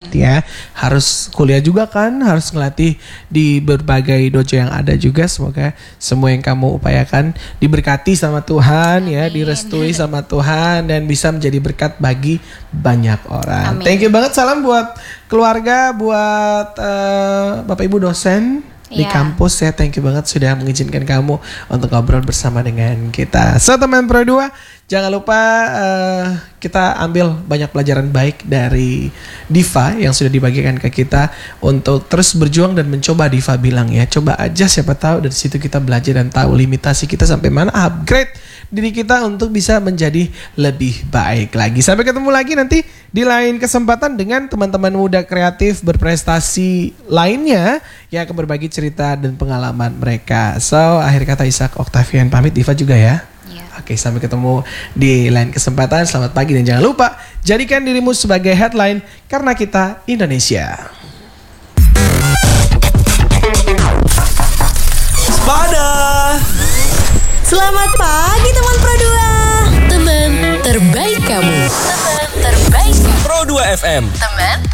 ya. Harus kuliah juga kan, harus ngelatih di berbagai dojo yang ada juga. Semoga semua yang kamu upayakan diberkati sama Tuhan ya, direstui sama Tuhan dan bisa menjadi berkat bagi banyak orang. Amin. Thank you banget, salam buat keluarga, buat Bapak Ibu dosen di kampus ya. Thank you banget sudah mengizinkan kamu untuk ngobrol bersama dengan kita. So teman Pro 2, jangan lupa kita ambil banyak pelajaran baik dari Diva yang sudah dibagikan ke kita untuk terus berjuang dan mencoba. Diva bilang ya, coba aja, siapa tahu dari situ kita belajar dan tahu limitasi kita sampai mana, upgrade diri kita untuk bisa menjadi lebih baik lagi. Sampai ketemu lagi nanti di lain kesempatan dengan teman-teman muda kreatif berprestasi lainnya yang akan berbagi cerita dan pengalaman mereka. So, akhir kata Ishak Octavian pamit, Diva juga ya. Oke, sampai ketemu di lain kesempatan. Selamat pagi dan jangan lupa jadikan dirimu sebagai headline karena kita Indonesia. Pada Selamat pagi teman Pro 2. Teman terbaik kamu. Pro 2 FM. Teman